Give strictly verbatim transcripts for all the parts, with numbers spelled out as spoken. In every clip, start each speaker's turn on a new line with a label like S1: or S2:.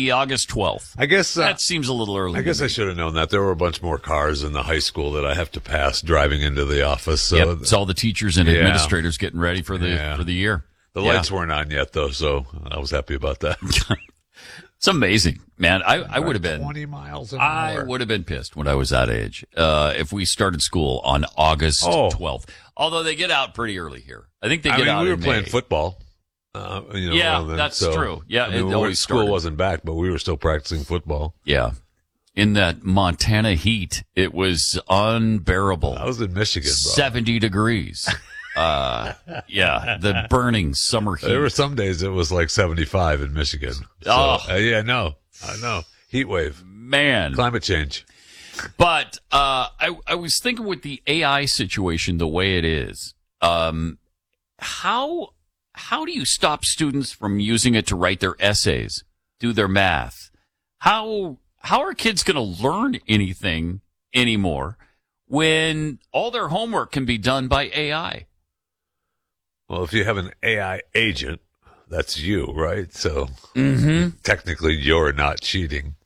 S1: be August twelfth.
S2: I guess uh,
S1: that seems a little early.
S2: I guess I should have known that. There were a bunch more cars in the high school that I have to pass driving into the office. So
S1: yep, it's all the teachers and
S2: yeah.
S1: administrators getting ready for the
S2: yeah.
S1: for the year.
S2: The
S1: yeah.
S2: lights weren't on yet, though, so I was happy about that.
S1: It's amazing, man. I, I would have been
S2: twenty miles an
S1: I
S2: hour.
S1: would have been pissed when I was that age uh, if we started school on August twelfth. Although they get out pretty early here. I think they
S2: I
S1: get
S2: mean,
S1: out
S2: we were
S1: in
S2: playing
S1: May.
S2: football. Uh, you know,
S1: Yeah,
S2: then,
S1: that's
S2: so,
S1: true. Yeah,
S2: I mean,
S1: it
S2: we
S1: always
S2: were, school
S1: started.
S2: wasn't back, but we were still practicing football.
S1: Yeah. In that Montana heat, it was unbearable.
S2: I was in Michigan, bro.
S1: seventy degrees. Uh, yeah, the burning summer heat.
S2: There were some days it was like seventy-five in Michigan. So,
S1: Oh.
S2: uh, yeah, no, I know. Heat wave.
S1: Man.
S2: Climate change.
S1: But uh, I, I was thinking with the A I situation the way it is, um, how how do you stop students from using it to write their essays, do their math? How how are kids going to learn anything anymore when all their homework can be done by A I?
S2: Well, if you have an A I agent, that's you, right? So
S1: Mm-hmm.
S2: technically you're not cheating.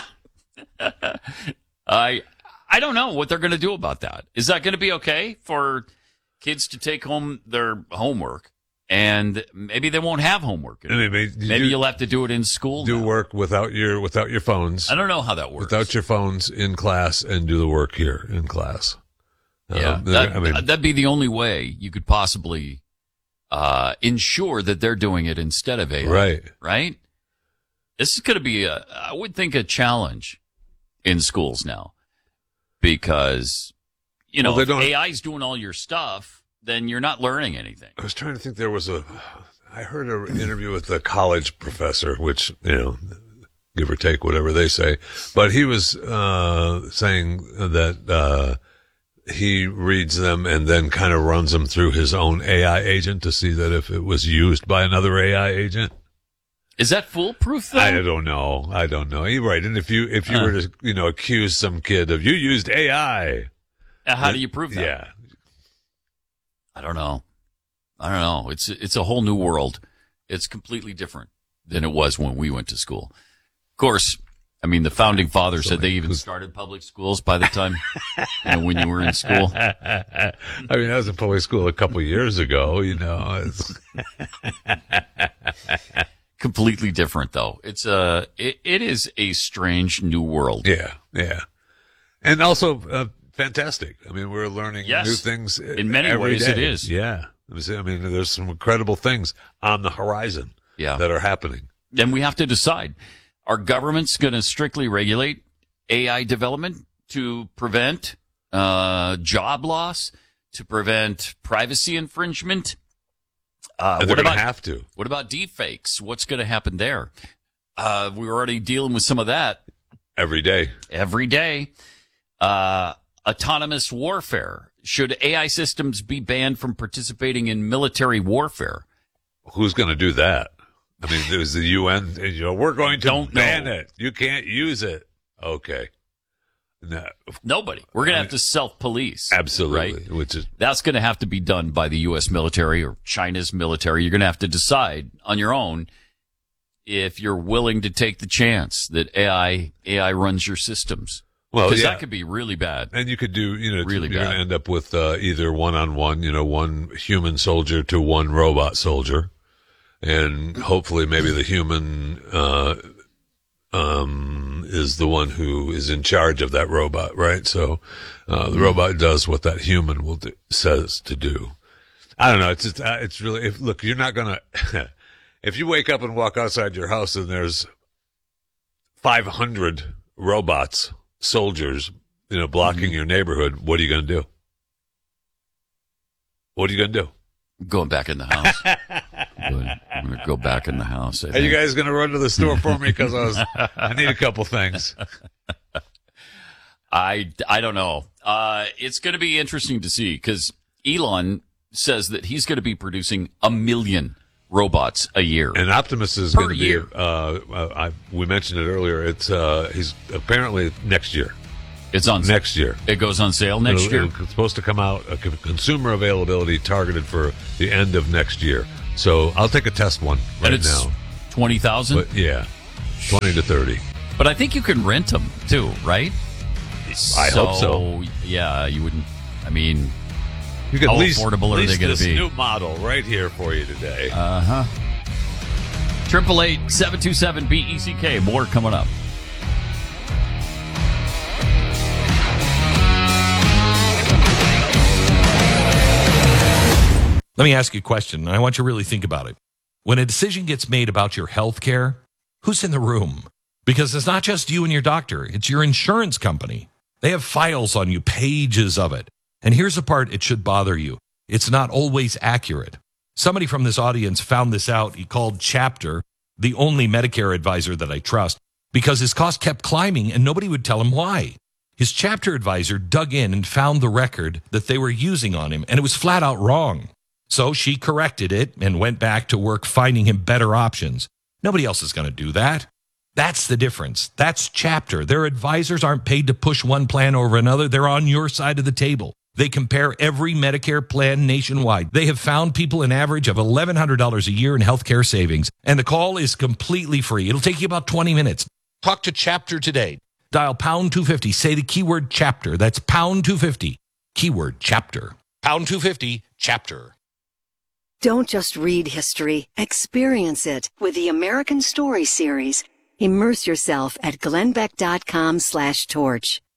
S1: I I don't know what they're going to do about that. Is that going to be okay for kids to take home their homework, and maybe they won't have homework?
S2: I mean, you
S1: maybe
S2: do-
S1: you'll have to do it in school.
S2: Do
S1: now.
S2: work without your without your phones.
S1: I don't know how that works.
S2: Without your phones in class, and do the work here in class.
S1: Yeah,
S2: Um,
S1: that,
S2: I mean,
S1: that'd be the only way you could possibly uh, ensure that they're doing it instead of A I.
S2: right.
S1: Right? This is going to be, a, I would think, a challenge in schools now, because you know
S2: Well, they
S1: if
S2: don't-
S1: A I is doing all your stuff, then you're not learning anything.
S2: I was trying to think. There was a. I heard an interview with a college professor, which you know, give or take whatever they say, but he was uh, saying that uh, he reads them and then kind of runs them through his own A I agent to see that if it was used by another A I agent.
S1: Is that foolproof though?
S2: I don't know. I don't know. You're right. And if you if you
S1: Uh.
S2: were to you know accuse some kid of you used A I,
S1: Uh, How do you prove that?
S2: yeah,
S1: I don't know. I don't know. It's it's a whole new world. It's completely different than it was when we went to school. Of course, I mean, the founding fathers said they even started public schools by the time you know, when you were in school.
S2: I mean, I was in public school a couple of years ago. You know, it's,
S1: Completely different, though. It's a it, it is a strange new world.
S2: yeah, yeah, and also uh, fantastic. I mean, we're learning
S1: Yes.
S2: new things
S1: In many
S2: every
S1: ways,
S2: day.
S1: it is.
S2: Yeah, I mean, there's some incredible things on the horizon
S1: Yeah.
S2: that are happening.
S1: Then we have to decide: are governments going to strictly regulate A I development to prevent uh, job loss, to prevent privacy infringement? Uh,
S2: And
S1: what
S2: they're going
S1: about
S2: to have to.
S1: What about deepfakes? What's going to happen there? Uh, we're already dealing with some of that
S2: Every day.
S1: every day. Uh, autonomous warfare. Should A I systems be banned from participating in military warfare?
S2: Who's going to do that? I mean, there's the U N. You know, we're going to
S1: Don't
S2: ban
S1: know.
S2: it. You can't use it. Okay. No,
S1: Nobody. We're going to have to self-police.
S2: absolutely.
S1: Right?
S2: Which is
S1: That's going to have to be done by the U S military or China's military. You're going to have to decide on your own if you're willing to take the chance that A I A I runs your systems.
S2: well,
S1: Because
S2: yeah.
S1: that could be really bad.
S2: And you could do, you know,
S1: Really
S2: you're going
S1: bad.
S2: to end up with uh, either one-on-one, you know, one human soldier to one robot soldier. And hopefully maybe the human uh, um, is the one who is in charge of that robot, right? So uh, the robot does what that human will do, says to do. I don't know. It's just, uh, it's really, if, look, you're not going to, if you wake up and walk outside your house and there's five hundred robots, soldiers, you know, blocking
S1: Mm-hmm.
S2: your neighborhood, what are you going to do? What are you going to do?
S1: Going back in the house. Good. I'm going to go back in the house. I
S2: Are
S1: think.
S2: you guys going to run to the store for me? Because I was, I need a couple things.
S1: I, I don't know. Uh, it's going to be interesting to see because Elon says that he's going to be producing a million robots a year.
S2: And Optimus is
S1: Per
S2: going to be.
S1: year.
S2: Uh, uh, I, we mentioned it earlier. It's uh, he's apparently next year.
S1: It's on
S2: Next year.
S1: It goes on sale next
S2: It'll-
S1: year.
S2: It's supposed to come out. A con- consumer availability targeted for the end of next year. So I'll take a test one right
S1: and it's
S2: now.
S1: twenty thousand.
S2: But yeah, twenty to thirty.
S1: But I think you can rent them too, right?
S2: I hope so.
S1: Yeah, you wouldn't. I mean,
S2: You can
S1: how
S2: lease,
S1: affordable are
S2: lease
S1: they going
S2: this
S1: to be?
S2: new model right here for you today.
S1: Uh huh. Triple eight seven two seven B E C K. More coming up.
S3: Let me ask you a question, and I want you to really think about it. When a decision gets made about your health care, who's in the room? Because it's not just you and your doctor, it's your insurance company. They have files on you, pages of it. And here's the part it should bother you. It's not always accurate. Somebody from this audience found this out. He called Chapter, the only Medicare advisor that I trust, because his cost kept climbing and nobody would tell him why. His Chapter advisor dug in and found the record that they were using on him, and it was flat out wrong. So she corrected it and went back to work finding him better options. Nobody else is going to do that. That's the difference. That's Chapter. Their advisors aren't paid to push one plan over another. They're on your side of the table. They compare every Medicare plan nationwide. They have found people an average of eleven hundred dollars a year in healthcare savings. And the call is completely free. It'll take you about twenty minutes. Talk to Chapter today. Dial pound two fifty. Say the keyword Chapter. That's pound two fifty. Keyword Chapter. Pound two fifty. Chapter.
S4: Don't just read history, experience it with the American Story series. Immerse yourself at glenn beck dot com slash torch.